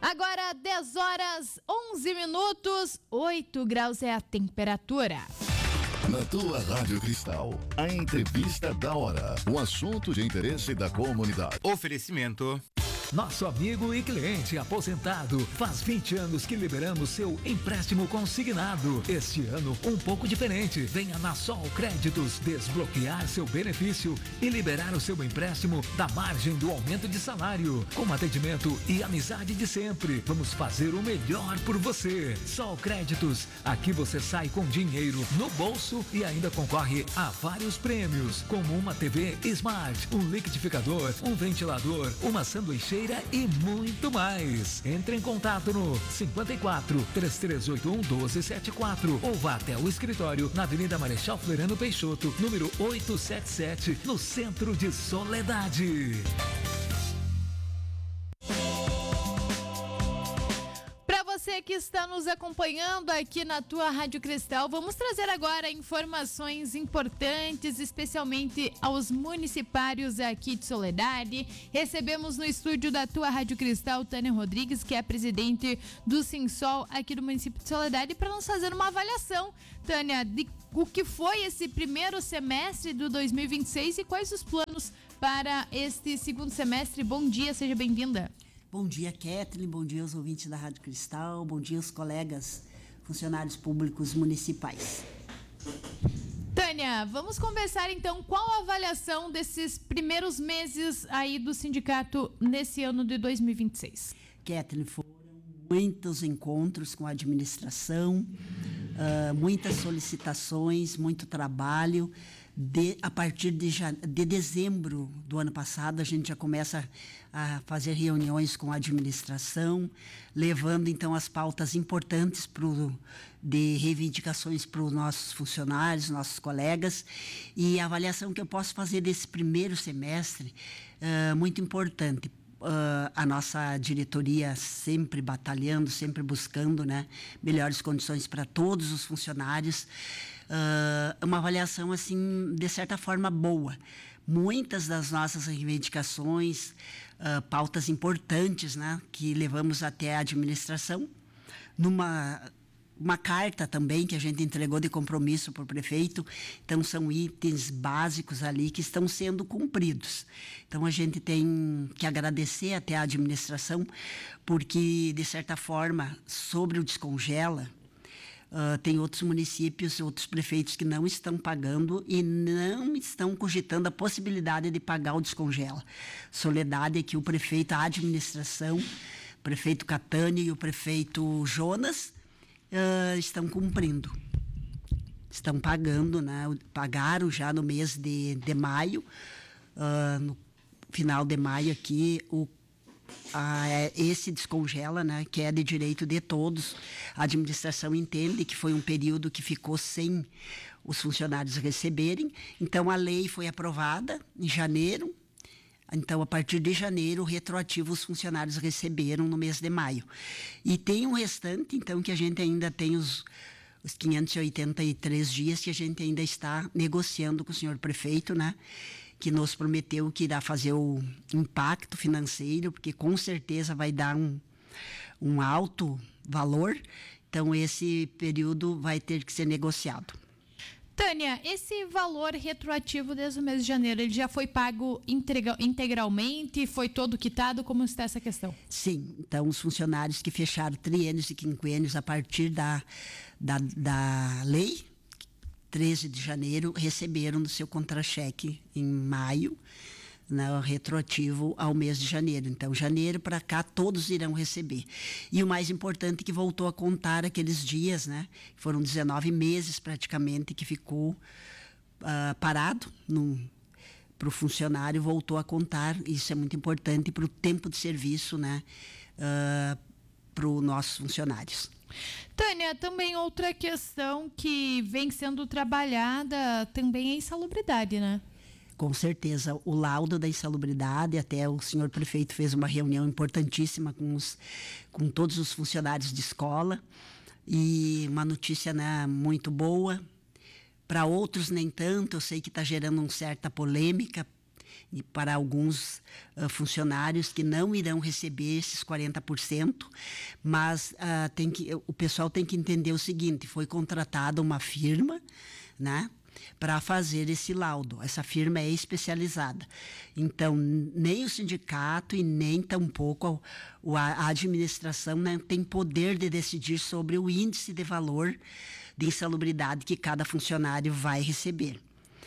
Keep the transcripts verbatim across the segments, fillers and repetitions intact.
Agora dez horas, onze minutos, oito graus é a temperatura. Na tua Rádio Cristal, a entrevista da hora. Um assunto de interesse da comunidade. Oferecimento. Nosso amigo e cliente aposentado, faz vinte anos que liberamos seu empréstimo consignado. Este ano, um pouco diferente. Venha na Sol Créditos desbloquear seu benefício e liberar o seu empréstimo da margem do aumento de salário. Com atendimento e amizade de sempre, vamos fazer o melhor por você. Sol Créditos, aqui você sai com dinheiro no bolso e ainda concorre a vários prêmios, como uma T V Smart, um liquidificador, um ventilador, uma sanduicheira e muito mais. Entre em contato no cinquenta e quatro, três três oito um, um dois sete quatro ou vá até o escritório na Avenida Marechal Floriano Peixoto, número oitocentos e setenta e sete, no centro de Soledade. Você que está nos acompanhando aqui na tua Rádio Cristal, vamos trazer agora informações importantes, especialmente aos municipários aqui de Soledade. Recebemos no estúdio da tua Rádio Cristal Tânia Rodrigues, que é a presidente do Sinsol aqui do município de Soledade, para nos fazer uma avaliação, Tânia, de o que foi esse primeiro semestre do dois mil e vinte e seis e quais os planos para este segundo semestre. Bom dia, seja bem-vinda. Bom dia, Kathleen, bom dia aos ouvintes da Rádio Cristal, bom dia aos colegas funcionários públicos municipais. Tânia, vamos conversar então qual a avaliação desses primeiros meses aí do sindicato nesse ano de dois mil e vinte e seis. Kathleen, foram muitos encontros com a administração, uh, muitas solicitações, muito trabalho. De, a partir de, de dezembro do ano passado, a gente já começa a fazer reuniões com a administração, levando então as pautas importantes pro, de reivindicações para os nossos funcionários, nossos colegas, e a avaliação que eu posso fazer desse primeiro semestre, uh, muito importante. Uh, a nossa diretoria sempre batalhando, sempre buscando, né, melhores condições para todos os funcionários. Uh, uma avaliação, assim, de certa forma boa. Muitas das nossas reivindicações, uh, pautas importantes, né, que levamos até a administração, numa... uma carta também que a gente entregou de compromisso para o prefeito. Então, são itens básicos ali que estão sendo cumpridos. Então, a gente tem que agradecer até a administração, porque, de certa forma, sobre o Descongela, uh, tem outros municípios, outros prefeitos que não estão pagando e não estão cogitando a possibilidade de pagar o Descongela. Soledade é que o prefeito, a administração, o prefeito Catani e o prefeito Jonas, Uh, estão cumprindo, estão pagando, né? Pagaram já no mês de, de maio, uh, no final de maio aqui, o, a, esse Descongela, né? Que é de direito de todos. A administração entende que foi um período que ficou sem os funcionários receberem, então a lei foi aprovada em janeiro. Então, a partir de janeiro, retroativo, os funcionários receberam no mês de maio. E tem um restante, então, que a gente ainda tem os, os quinhentos e oitenta e três dias que a gente ainda está negociando com o senhor prefeito, né? Que nos prometeu que irá fazer o impacto financeiro, porque com certeza vai dar um, um alto valor. Então, esse período vai ter que ser negociado. Tânia, esse valor retroativo desde o mês de janeiro, ele já foi pago integra- integralmente? Foi todo quitado? Como está essa questão? Sim, então os funcionários que fecharam triênios e quinquênios a partir da, da, da lei, treze de janeiro, receberam do seu contra-cheque em maio, né, retroativo ao mês de janeiro. Então, janeiro para cá, todos irão receber. E o mais importante é que voltou a contar aqueles dias, né? Foram dezenove meses praticamente que ficou uh, parado para o funcionário, voltou a contar. Isso é muito importante para o tempo de serviço, né? Uh, para os nossos funcionários. Tânia, também outra questão que vem sendo trabalhada também é a insalubridade, né? Com certeza, o laudo da insalubridade, até o senhor prefeito fez uma reunião importantíssima com, os, com todos os funcionários de escola, e uma notícia, né, muito boa. Para outros, nem tanto, eu sei que está gerando uma certa polêmica, e para alguns uh, funcionários que não irão receber esses quarenta por cento, mas uh, tem que, o pessoal tem que entender o seguinte: foi contratada uma firma, né, para fazer esse laudo. Essa firma é especializada. Então, nem o sindicato e nem tampouco a, a administração, né, tem poder de decidir sobre o índice de valor de insalubridade que cada funcionário vai receber.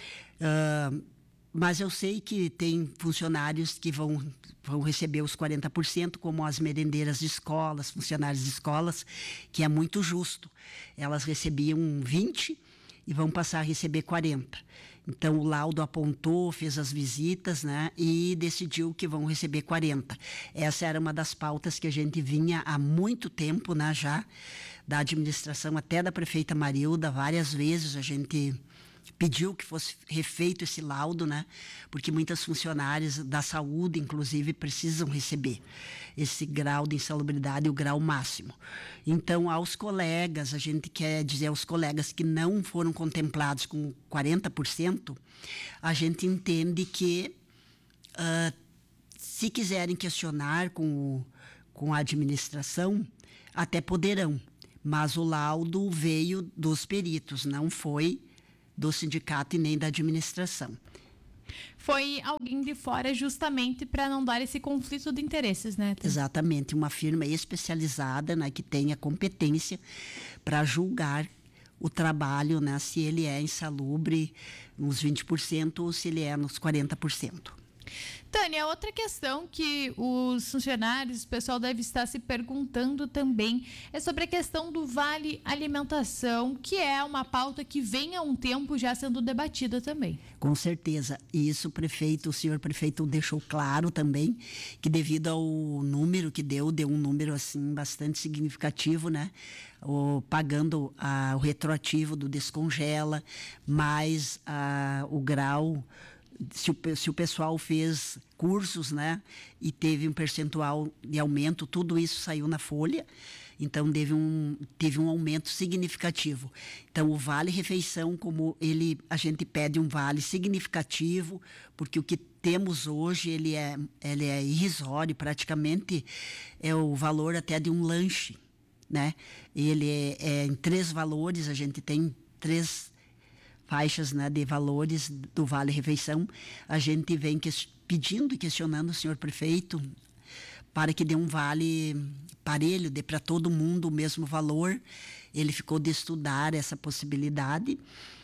Uh, mas eu sei que tem funcionários que vão, vão receber os quarenta por cento, como as merendeiras de escolas, funcionários de escolas, que é muito justo. Elas recebiam vinte e vão passar a receber quarenta. Então, o laudo apontou, fez as visitas, né, e decidiu que vão receber quarenta. Essa era uma das pautas que a gente vinha há muito tempo, né, já, da administração, até da prefeita Marilda. Várias vezes a gente pediu que fosse refeito esse laudo, né, porque muitas funcionárias da saúde, inclusive, precisam receber esse grau de insalubridade, o grau máximo. Então, aos colegas, a gente quer dizer aos colegas que não foram contemplados com quarenta por cento, a gente entende que, uh, se quiserem questionar com, o, com a administração, até poderão, mas o laudo veio dos peritos, não foi do sindicato e nem da administração. Foi alguém de fora justamente para não dar esse conflito de interesses, né? Exatamente, uma firma especializada, né, que tenha competência para julgar o trabalho, né, se ele é insalubre nos vinte por cento ou se ele é nos quarenta por cento. Tânia, outra questão que os funcionários, o pessoal deve estar se perguntando também, é sobre a questão do Vale Alimentação, que é uma pauta que vem há um tempo já sendo debatida também. Com certeza. E isso o prefeito, o senhor prefeito deixou claro também, que devido ao número que deu, deu um número assim bastante significativo, né? O, pagando ah, o retroativo do descongela, mais ah, o grau... Se o, se o pessoal fez cursos, né, e teve um percentual de aumento, tudo isso saiu na folha, então teve um, teve um aumento significativo. Então, o Vale Refeição, como ele, a gente pede um vale significativo, porque o que temos hoje, ele é, ele é irrisório, praticamente é o valor até de um lanche, né? Ele é, é em três valores, a gente tem três faixas, né, de valores do Vale Refeição. A gente vem que, pedindo e questionando o senhor prefeito para que dê um vale parelho, dê para todo mundo o mesmo valor. Ele ficou de estudar essa possibilidade,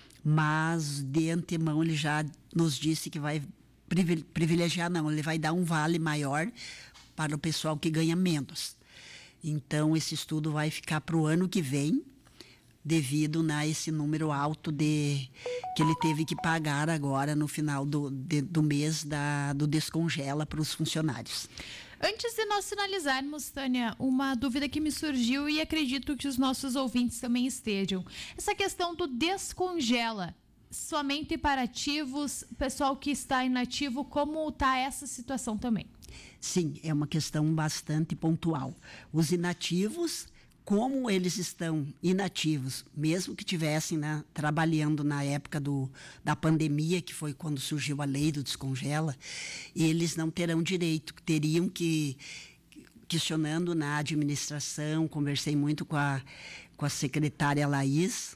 mas de antemão ele já nos disse que vai privilegiar, não, ele vai dar um vale maior para o pessoal que ganha menos. Então, esse estudo vai ficar para o ano que vem, devido, né, a esse número alto de, que ele teve que pagar agora no final do, de, do mês da, do descongela para os funcionários. Antes de nós finalizarmos, Tânia, uma dúvida que me surgiu e acredito que os nossos ouvintes também estejam. Essa questão do descongela, somente para ativos, pessoal que está inativo, como está essa situação também? Sim, é uma questão bastante pontual. Os inativos, como eles estão inativos, mesmo que estivessem, né, trabalhando na época do, da pandemia, que foi quando surgiu a lei do descongela, eles não terão direito, teriam que, questionando na administração, conversei muito com a, com a secretária Laís,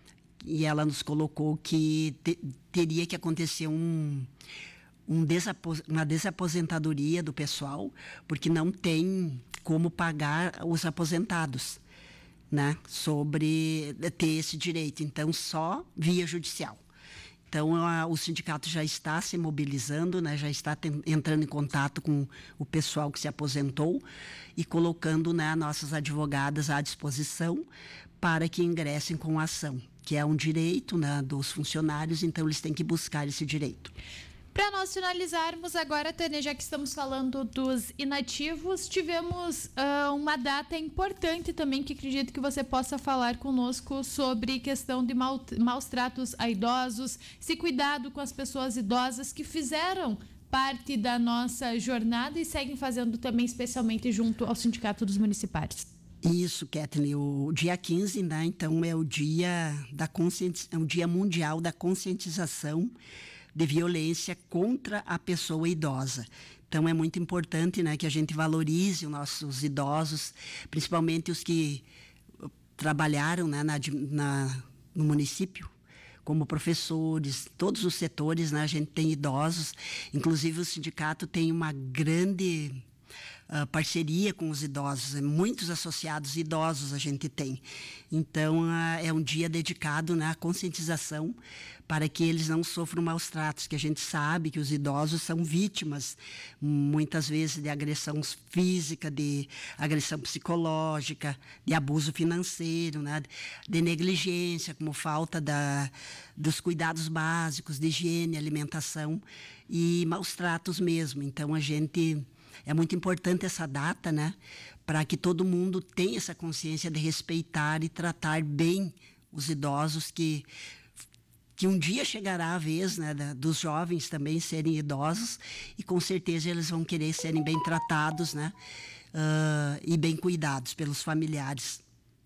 e ela nos colocou que te, teria que acontecer um... Um desapos, uma desaposentadoria do pessoal, porque não tem como pagar os aposentados, né, sobre ter esse direito. Então, só via judicial. Então, a, o sindicato já está se mobilizando, né, já está tem, entrando em contato com o pessoal que se aposentou e colocando, né, nossas advogadas à disposição para que ingressem com a ação, que é um direito, né, dos funcionários, então eles têm que buscar esse direito. Para nós finalizarmos agora, Tânia, já que estamos falando dos inativos, tivemos uh, uma data importante também que acredito que você possa falar conosco sobre questão de mal, maus tratos a idosos, esse cuidado com as pessoas idosas que fizeram parte da nossa jornada e seguem fazendo também, especialmente junto ao Sindicato dos Municipários. Isso, Kathleen, o dia quinze, né, então é o dia da conscienti- é o dia mundial da conscientização de violência contra a pessoa idosa. Então, é muito importante, né, que a gente valorize os nossos idosos, principalmente os que trabalharam, né, na, na, no município, como professores, todos os setores, né, a gente tem idosos. Inclusive, o sindicato tem uma grande uh, parceria com os idosos, muitos associados idosos a gente tem. Então, uh, é um dia dedicado, né, à conscientização para que eles não sofram maus tratos, que a gente sabe que os idosos são vítimas, muitas vezes, de agressão física, de agressão psicológica, de abuso financeiro, né? De negligência, como falta da, dos cuidados básicos, de higiene, alimentação e maus tratos mesmo. Então, a gente... É muito importante essa data, né? Para que todo mundo tenha essa consciência de respeitar e tratar bem os idosos que... que um dia chegará a vez, né, da, dos jovens também serem idosos e com certeza eles vão querer serem bem tratados, né, uh, e bem cuidados pelos familiares.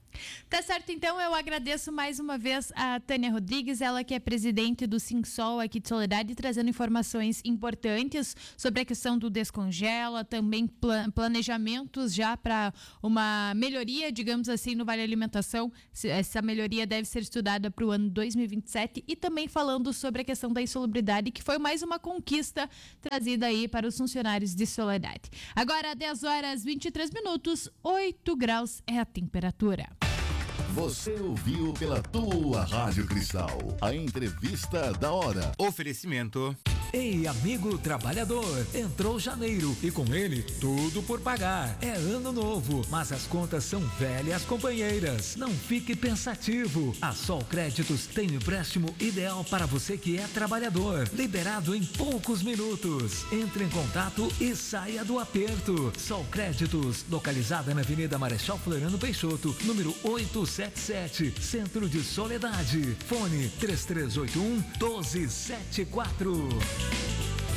Tá certo, então eu agradeço mais uma vez a Tânia Rodrigues, ela que é presidente do Sinsol aqui de Soledade, trazendo informações importantes sobre a questão do Descongela, também planejamentos já para uma melhoria, digamos assim, no Vale Alimentação. Essa melhoria deve ser estudada para o ano dois mil e vinte e sete e também falando sobre a questão da insalubridade, que foi mais uma conquista trazida aí para os funcionários de Soledade. Agora, dez horas e vinte e três minutos, oito graus é a temperatura. Você ouviu pela tua Rádio Cristal a entrevista da hora. Oferecimento. Ei, amigo trabalhador, entrou janeiro e com ele tudo por pagar. É ano novo, mas as contas são velhas companheiras. Não fique pensativo. A Sol Créditos tem o empréstimo ideal para você que é trabalhador. Liberado em poucos minutos. Entre em contato e saia do aperto. Sol Créditos, localizada na Avenida Marechal Floriano Peixoto, número oitocentos e setenta e sete, Centro de Soledade. Fone três três oito um, um dois sete quatro.